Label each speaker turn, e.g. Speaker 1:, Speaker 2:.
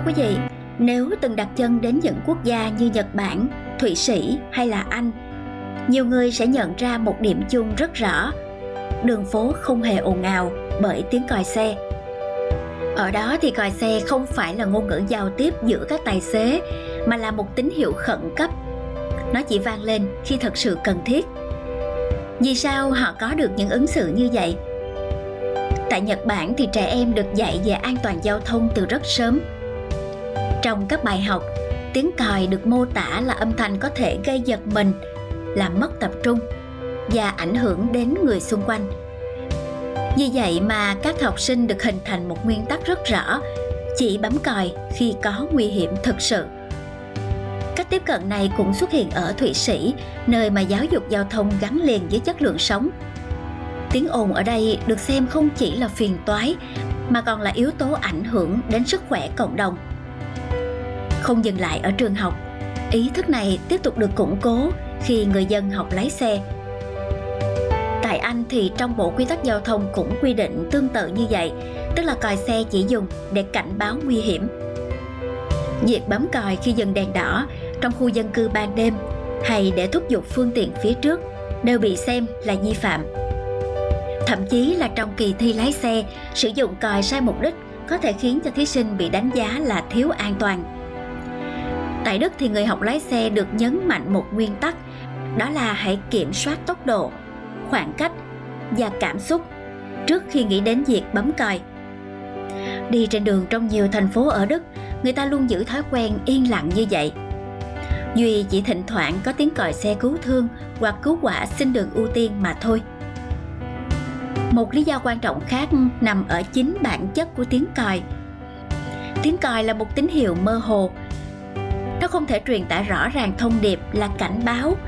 Speaker 1: quý vị, nếu từng đặt chân đến những quốc gia như Nhật Bản, Thụy Sĩ hay là Anh, nhiều người sẽ nhận ra một điểm chung rất rõ. Đường phố không hề ồn ào bởi tiếng còi xe. Ở đó thì còi xe không phải là ngôn ngữ giao tiếp giữa các tài xế, mà là một tín hiệu khẩn cấp. Nó chỉ vang lên khi thật sự cần thiết. Vì sao họ có được những ứng xử như vậy? Tại Nhật Bản thì trẻ em được dạy về an toàn giao thông từ rất sớm. Trong các bài học, tiếng còi được mô tả là âm thanh có thể gây giật mình, làm mất tập trung và ảnh hưởng đến người xung quanh. Vì vậy mà các học sinh được hình thành một nguyên tắc rất rõ: chỉ bấm còi khi có nguy hiểm thực sự. Cách tiếp cận này cũng xuất hiện ở Thụy Sĩ, nơi mà giáo dục giao thông gắn liền với chất lượng sống. Tiếng ồn ở đây được xem không chỉ là phiền toái, mà còn là yếu tố ảnh hưởng đến sức khỏe cộng đồng. Không dừng lại ở trường học, ý thức này tiếp tục được củng cố khi người dân học lái xe. Tại Anh thì trong bộ quy tắc giao thông cũng quy định tương tự như vậy, tức là còi xe chỉ dùng để cảnh báo nguy hiểm. Việc bấm còi khi dừng đèn đỏ trong khu dân cư ban đêm hay để thúc giục phương tiện phía trước đều bị xem là vi phạm. Thậm chí là trong kỳ thi lái xe, sử dụng còi sai mục đích có thể khiến cho thí sinh bị đánh giá là thiếu an toàn. Tại Đức thì người học lái xe được nhấn mạnh một nguyên tắc, đó là hãy kiểm soát tốc độ, khoảng cách và cảm xúc trước khi nghĩ đến việc bấm còi. Đi trên đường trong nhiều thành phố ở Đức, người ta luôn giữ thói quen yên lặng như vậy. Duy chỉ thỉnh thoảng có tiếng còi xe cứu thương hoặc cứu hỏa xin đường ưu tiên mà thôi. Một lý do quan trọng khác nằm ở chính bản chất của tiếng còi. Tiếng còi là một tín hiệu mơ hồ. Nó không thể truyền tải rõ ràng thông điệp là cảnh báo